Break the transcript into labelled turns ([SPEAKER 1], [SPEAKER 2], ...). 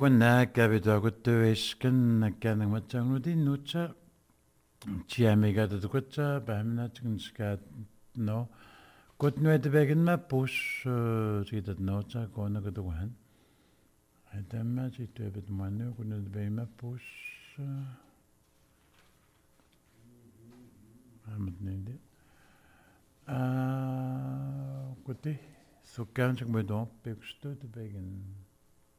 [SPEAKER 1] kun naakkaavituakuttuiskan nakkaanangmatsaangnutinnuutsa tiamigatatukatsa paaminaatigun skaat no kutnuatapaginmappus sigitatnootsa koonakatuguhan атаммаатиттуапат кунатапагимаппус аматнинди кути суккаансак модон пексту тапагин